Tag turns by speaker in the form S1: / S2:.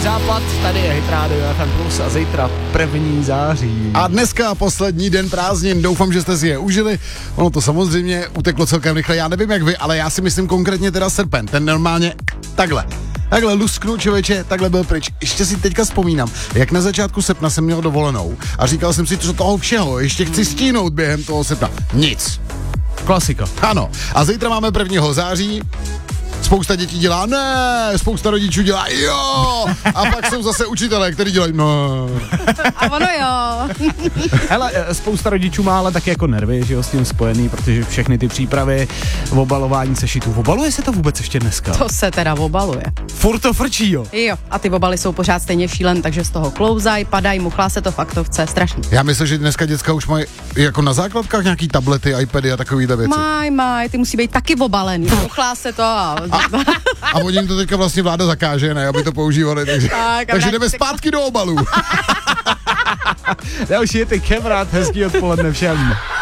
S1: západ, tady je Hit Radio FM Plus a zítra 1. září.
S2: A dneska poslední den prázdnin, doufám, že jste si je užili. Ono to samozřejmě uteklo celkem rychle, já nevím jak vy, ale já si myslím konkrétně teda srpen, ten normálně takhle lusknu, člověče, takhle byl pryč. Ještě si teďka vzpomínám, jak na začátku srpna jsem měl dovolenou a říkal jsem si, co toho všeho ještě chci stínout během toho srpna. Nic.
S1: Klasika.
S2: Ano. A zítra máme 1. září. Spousta dětí dělá ne, spousta rodičů dělá jo. A pak jsou zase učitelé, kteří dělají no.
S3: A ono jo.
S1: Hele, spousta rodičů má ale taky jako nervy, že jo, s tím spojený, protože všechny ty přípravy, obalování sešitů. Obaluje se to vůbec ještě dneska?
S3: To se teda obaluje.
S1: Furt to frčí, jo.
S3: Jo, a ty obaly jsou pořád stejně šílen, takže z toho klouzaj, padají, muchlá se to v aktovce, strašný.
S2: Já myslím, že dneska děcka už mají jako na základkách nějaký tablety, iPady a takovýhle věci.
S3: Maj, ty musí být taky obalený. Muchlá se to
S2: a oni jim to teďka vlastně vláda zakáže, ne, aby to používali, takže jdeme zpátky do obalů.
S1: Další je ty kamarád, hezký odpoledne všem.